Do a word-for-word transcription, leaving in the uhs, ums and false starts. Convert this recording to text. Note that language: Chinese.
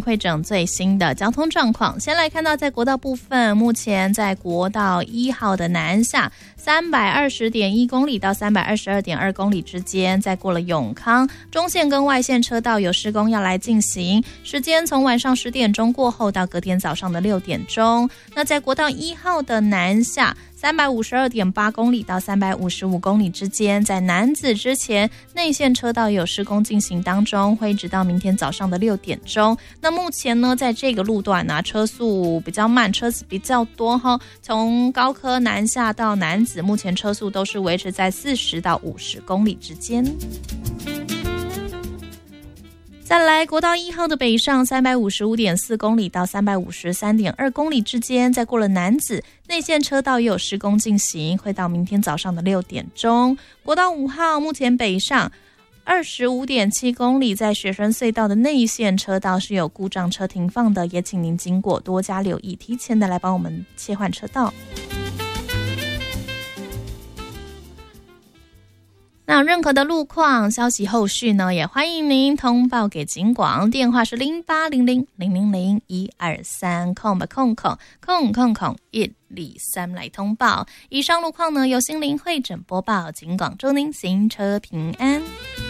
会诊最新的交通状况。先来看到在国道部分，目前在国道一号的南下三百二十点一公里到三百二十二点二公里之间，在过了永康中线跟外线车道有施工要来进行，时间从晚上十点钟过后到隔天早上的六点钟。那在国道一号的南下三百五十二点八公里到三百五十五公里之间，在楠梓之前内线车道有施工进行当中，会一直到明天早上的六点钟。那目前呢，在这个路段呢、啊，车速比较慢，车子比较多哈。从高科南下到楠梓，目前车速都是维持在四十到五十公里之间。再来，国道一号的北上三百五十五点四公里到三百五十三点二公里之间，在过了楠梓内线车道也有施工进行，会到明天早上的六点钟。国道五号目前北上二十五点七公里，在雪山隧道的内线车道是有故障车停放的，也请您经过多加留意，提前的来帮我们切换车道。那任何的路况消息后续呢，也欢迎您通报给警广，电话是零八零零零零零一二三空吧空空空空空一二三来通报。以上路况呢由心灵会诊播报，警广祝您行车平安。